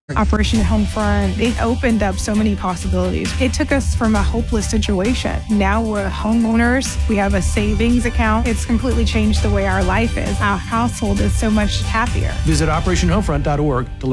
Operation Homefront, it opened up so many possibilities. It took us from a hopeless situation. Now we're homeowners. We have a savings account. It's completely changed the way our life is. Our household is so much happier. Visit OperationHomefront.org to learn